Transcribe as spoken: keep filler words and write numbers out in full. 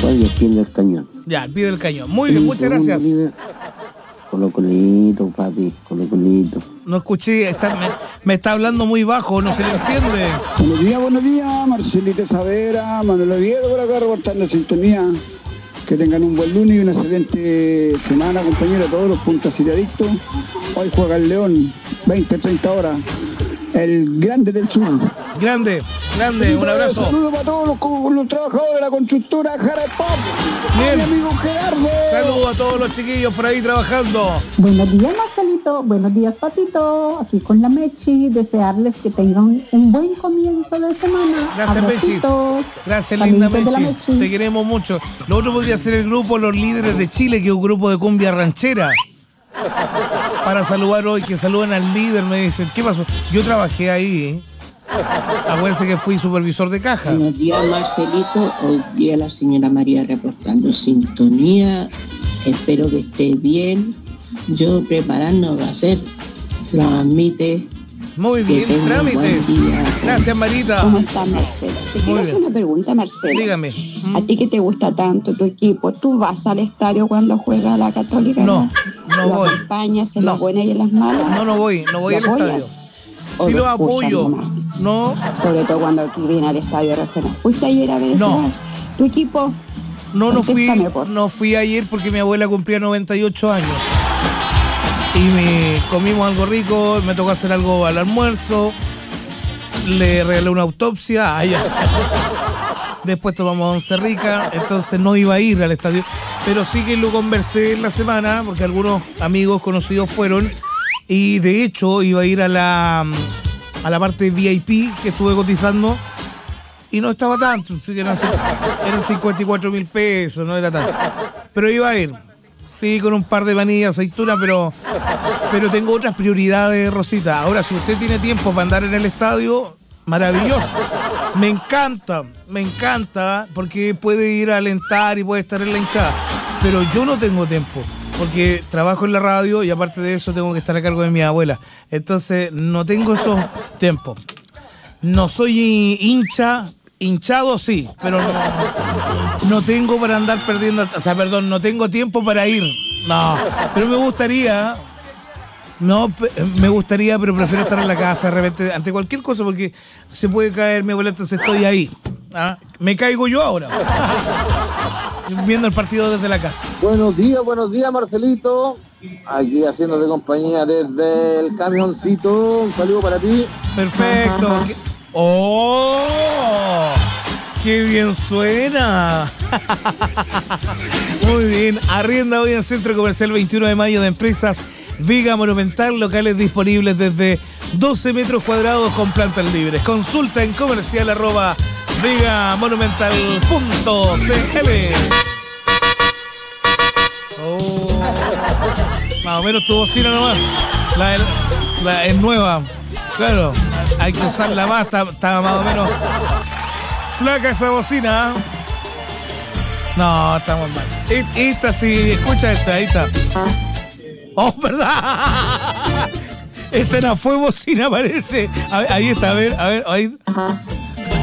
y el pie del cañón. Ya, el pie del cañón. Muy bien, muchas gracias. Colo Colito, papi, Colo Colito. No escuché, está, me, me está hablando muy bajo, no se le entiende. Buenos días, buenos días, Marcelito Savera, Manuel Oviedo por acá reportando sintonía. Que tengan un buen lunes y una excelente semana, compañeros, todos los puntas y adictos. Hoy juega el León, veinte a treinta horas. El grande del sur. Grande, grande, un abrazo. Saludos para todos los, los trabajadores de la constructora Jara Pop. Bien. Mi amigo Gerardo. Saludos a todos los chiquillos por ahí trabajando. Buenos días, Marcelito. Buenos días, Patito. Aquí con la Mechi. Desearles que tengan un buen comienzo de semana. Gracias, Mechi. Gracias, linda Mechi. Mechi. Te queremos mucho. Lo otro podría ser el grupo Los Líderes de Chile, que es un grupo de cumbia ranchera. Para saludar hoy, que saluden al líder, me dicen. ¿Qué pasó? Yo trabajé ahí, ¿eh? Acuérdense que fui supervisor de caja. Buenos días, Marcelito. Hoy día la señora María reportando sintonía. Espero que esté bien. Yo preparando va a ser trámite. Muy bien, trámites. Gracias, Marita. ¿Cómo estás, Marcelo? Te quiero hacer una pregunta, Marcelo. Dígame. ¿A ti que te gusta tanto tu equipo? ¿Tú vas al estadio cuando juega la Católica? No, no ¿Lo voy. acompañas en No. las buenas y en las malas? No, no voy, no voy al estadio. Sí lo apoyo. No. Sobre todo cuando tú vienes al estadio regional. ¿Fuiste ayer a ver No. tu equipo? No, no fui, por... no fui ayer porque mi abuela cumplía noventa y ocho años. Y me comimos algo rico, me tocó hacer algo al almuerzo, le regalé una autopsia, ah, ya. Después tomamos once rica, entonces no iba a ir al estadio, pero sí que lo conversé en la semana, porque algunos amigos conocidos fueron, y de hecho iba a ir a la, a la parte V I P que estuve cotizando, y no estaba tanto, así que eran, eran cincuenta y cuatro mil pesos, no era tanto, pero iba a ir. Sí, con un par de manillas, aceituna, pero, pero tengo otras prioridades, Rosita. Ahora, si usted tiene tiempo para andar en el estadio, maravilloso. Me encanta, me encanta, porque puede ir a alentar y puede estar en la hinchada. Pero yo no tengo tiempo, porque trabajo en la radio y aparte de eso tengo que estar a cargo de mi abuela. Entonces, no tengo esos tiempos. No soy hincha. Hinchado sí, pero no, no tengo para andar perdiendo, o sea, perdón, no tengo tiempo para ir. No, pero me gustaría, no, me gustaría, pero prefiero estar en la casa de repente, ante cualquier cosa, porque se puede caer mi abuela, entonces estoy ahí. ¿Ah? Me caigo yo ahora, viendo el partido desde la casa. Buenos días, buenos días, Marcelito. Aquí haciéndote compañía desde el camioncito. Un saludo para ti. Perfecto. ¡Oh! ¡Qué bien suena! Muy bien. Arrienda hoy en Centro Comercial veintiuno de mayo de Empresas Viga Monumental. Locales disponibles desde doce metros cuadrados con plantas libres. Consulta en comercial arroba vigamonumental punto cl. Oh. Más o menos tu bocina nomás. La, la es nueva. Claro. Hay que usarla más, está, está más o menos flaca esa bocina. No, estamos mal. Esta sí, escucha esta, ahí está. Oh, ¿verdad? Esa no fue bocina, parece. A ver, ahí está, a ver, a ver, ahí.